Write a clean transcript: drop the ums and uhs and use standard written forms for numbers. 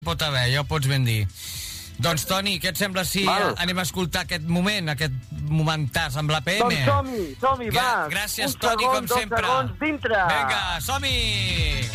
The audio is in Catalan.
pot haver, ja ho pots ben dir. Doncs, Toni, què et sembla si anem a escoltar aquest momentàs amb l'APM? Doncs som-hi, va. Gràcies, Toni, com sempre. Un segon, 2 segons, dintre. Vinga, som-hi!